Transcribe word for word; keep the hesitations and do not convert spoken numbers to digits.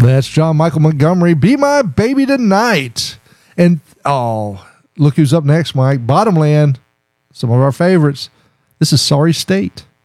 That's John Michael Montgomery. Be My Baby Tonight. And, oh, look who's up next, Mike. Bottomland, some of our favorites. This is Sorry State.